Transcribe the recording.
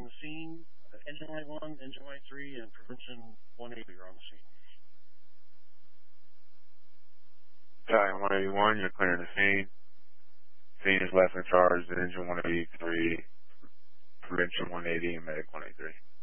the scene. Engine light 1, engine light 3, and prevention 180 are on the scene. Battalion 181, you're clearing the scene. Scene is left in charge at engine 183, prevention 180, and medic 183.